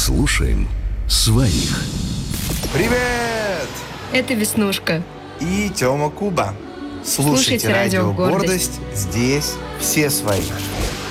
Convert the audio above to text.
Слушаем своих. Привет! Это Веснушка. И Тёма Куба. Слушайте радио «Гордость». Здесь все свои.